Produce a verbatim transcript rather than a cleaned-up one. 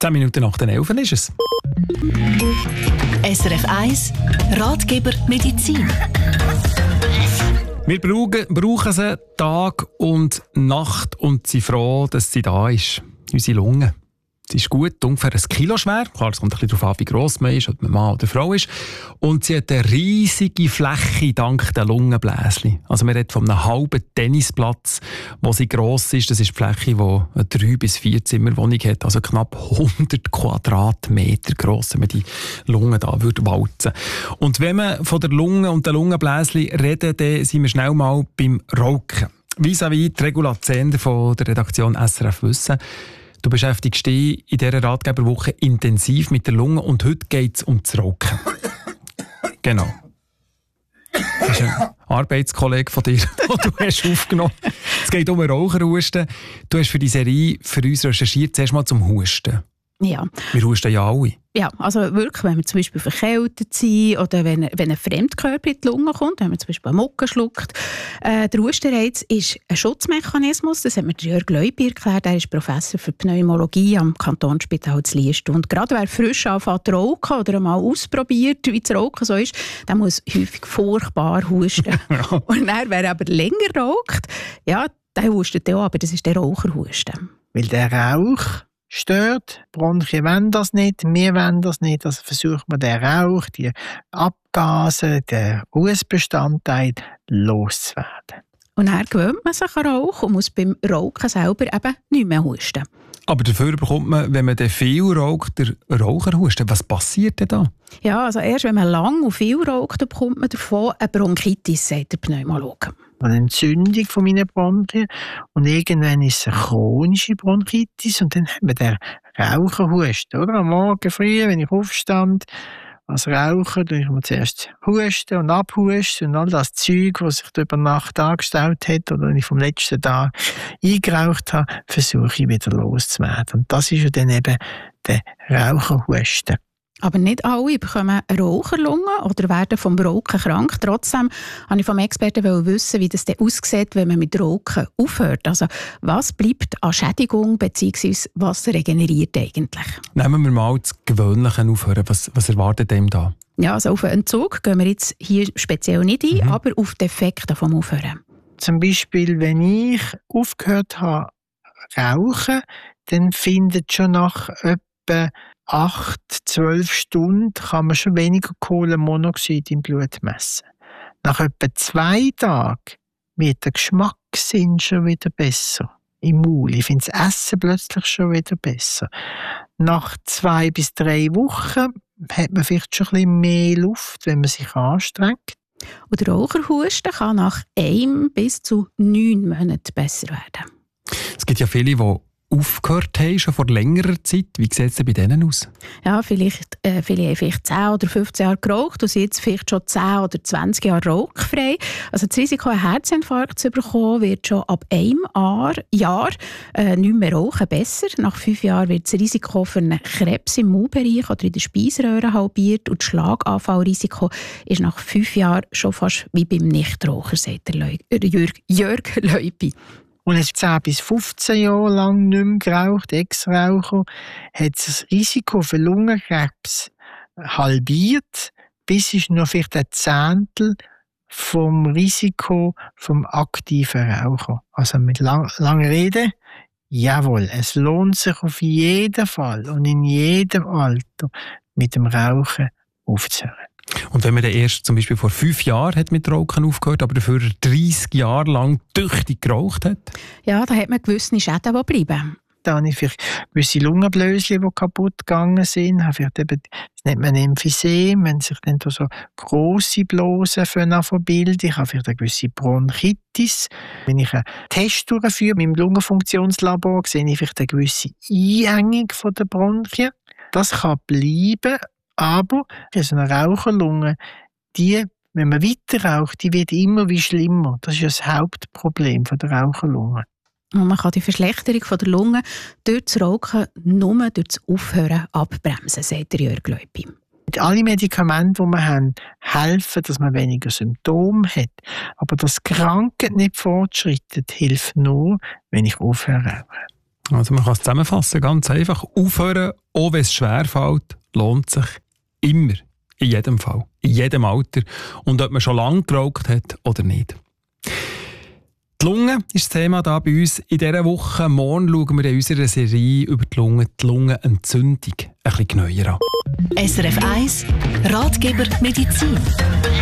Zehn Minuten nach den Elfen ist es. S R F eins Ratgeber Medizin. Wir brauchen, brauchen sie Tag und Nacht und sind froh, dass sie da ist. Unsere Lunge. Sie ist gut, ungefähr ein Kilo schwer. Klar, es kommt ein bisschen darauf an, wie gross man ist, ob man Mann oder Frau ist. Und sie hat eine riesige Fläche dank der Lungenbläschen. Also man redet von einem halben Tennisplatz, wo sie gross ist. Das ist die Fläche, die eine drei bis vier Zimmerwohnung hat. Also knapp hundert Quadratmeter gross, wenn man die Lunge da würde walzen. Und wenn man von der Lunge und der Lungenbläschen redet, dann sind wir schnell mal beim Rauchen. Vis-à-vis die Regula Zehnder von der Redaktion S R F Wissen. Du beschäftigst dich in dieser Ratgeberwoche intensiv mit der Lunge und heute geht es um das Rauchen. Genau. Das ist ein Arbeitskollege von dir, den du hast aufgenommen. Es geht um einen Raucherhusten. Du hast für die Serie für uns recherchiert, zuerst mal zum Husten. Ja. Wir husten ja alle. Ja, also wirklich, wenn wir zum Beispiel verkältet sind oder wenn, wenn ein Fremdkörper in die Lunge kommt, wenn man zum Beispiel einen Mucke schluckt. Äh, der Hustenreiz ist ein Schutzmechanismus, das hat mir Jörg Leupi erklärt, er ist Professor für Pneumologie am Kantonsspital in Liest. Und gerade wer frisch anfängt zu rauchen oder einmal ausprobiert, wie das Rauchen so ist, der muss häufig furchtbar husten. Und dann, wer aber länger raucht, ja, der hustet auch, aber das ist der Raucherhusten. Weil der Rauch stört. Bronchien wollen das nicht, wir wollen das nicht. Also versucht man den Rauch, die Abgase, den Rußbestandteil loszuwerden. Und dann gewöhnt man sich an Rauch und muss beim Rauchen selber eben nicht mehr husten. Aber dafür bekommt man, wenn man viel raucht, den Raucherhusten. Was passiert denn da? Ja, also erst wenn man lang und viel raucht, bekommt man davon eine Bronchitis, sagt der Pneumologe. Eine Entzündung von meinen Bronchien. Und irgendwann ist es eine chronische Bronchitis und dann hat man den Raucherhusten. Oder? Am Morgen früh, wenn ich aufstand, als Raucher, dann ich mir zuerst husten und abhusten und all das Zeug, was sich über Nacht angestaut hat oder wenn ich vom letzten Tag eingeraucht habe, versuche ich wieder loszuwerden. Und das ist ja dann eben der Raucherhusten. Aber nicht alle bekommen eine Raucherlunge oder werden vom Rauchen krank. Trotzdem wollte ich vom Experten wissen, wie das denn aussieht, wenn man mit Rauchen aufhört. Also was bleibt an Schädigung bzw. was regeneriert eigentlich? Nehmen wir mal das Gewöhnliche aufhören. Was, was erwartet einem da? Ja, also auf einen Entzug gehen wir jetzt hier speziell nicht ein, mhm. aber auf die Effekte vom Aufhören. Zum Beispiel, wenn ich aufgehört habe zu rauchen, dann findet schon nach etwa acht, zwölf Stunden kann man schon weniger Kohlenmonoxid im Blut messen. Nach etwa zwei Tagen wird der Geschmackssinn schon wieder besser im Maul. Ich finde das Essen plötzlich schon wieder besser. Nach zwei bis drei Wochen hat man vielleicht schon ein bisschen mehr Luft, wenn man sich anstrengt. Und der Raucherhusten kann nach einem bis zu neun Monaten besser werden. Es gibt ja viele, die aufgehört haben, schon vor längerer Zeit. Wie sieht es denn bei denen aus? Ja, vielleicht, äh, viele haben vielleicht zehn oder fünfzehn Jahre geraucht und sind jetzt vielleicht schon zehn oder zwanzig Jahre rauchfrei. Also das Risiko, einen Herzinfarkt zu bekommen, wird schon ab einem Jahr äh, nicht mehr rauchen besser. Nach fünf Jahren wird das Risiko für einen Krebs im Maulbereich oder in der Speiseröhre halbiert und das Schlaganfallrisiko ist nach fünf Jahren schon fast wie beim Nichtraucher, sagt der Leu- äh, Jörg, Jörg Leupi. Und es zehn bis fünfzehn Jahre lang nicht mehr geraucht, Ex-Raucher, hat das Risiko für Lungenkrebs halbiert, bis ist noch vielleicht ein Zehntel vom Risiko vom aktiven Raucher. Also mit lang, langer Rede, jawohl, es lohnt sich auf jeden Fall und in jedem Alter mit dem Rauchen aufzuhören. Und wenn man dann erst zum Beispiel vor fünf Jahren hat mit Rauchen aufgehört, aber dafür dreißig Jahre lang tüchtig geraucht hat? Ja, da hat man gewisse Schäden, die bleiben. Da habe ich vielleicht gewisse Lungenblöschen, die kaputt gegangen sind. Vielleicht eben, das nennt man Emphysem, wenn sich dann so grosse Blasen bilden. Ich habe vielleicht eine gewisse Bronchitis. Wenn ich einen Test durchführe mit dem Lungenfunktionslabor, sehe ich vielleicht eine gewisse Einengung der Bronchien. Das kann bleiben. Aber so eine Raucherlunge, die, wenn man weiter raucht, die wird immer wie schlimmer. Das ist ja das Hauptproblem der Raucherlunge. Und man kann die Verschlechterung der Lunge durch das Rauchen nur durch das Aufhören abbremsen, sagt der Jörg Leupi. Alle Medikamente, die wir haben, helfen, dass man weniger Symptome hat. Aber das Krankheit nicht fortschreitet, hilft nur, wenn ich aufhöre rauchen. Also man kann es zusammenfassen, ganz einfach. Aufhören, auch wenn es schwerfällt, lohnt sich immer. In jedem Fall. In jedem Alter. Und ob man schon lange geraucht hat oder nicht. Die Lunge ist das Thema hier bei uns. In dieser Woche, morgen, schauen wir in unserer Serie über die Lunge, die Lungenentzündung ein bisschen genauer an. S R F eins Ratgeber Medizin.